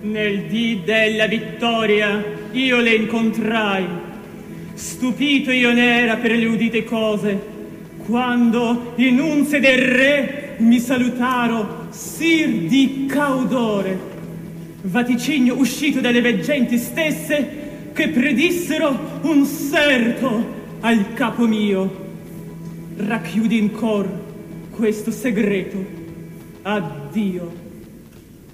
Nel dì della vittoria io le incontrai. Stupito io n'era per le udite cose, quando in unze del re mi salutaro sir di caudore, vaticinio uscito dalle veggenti stesse, che predissero un serto al capo mio. Racchiudi in cor questo segreto. Addio.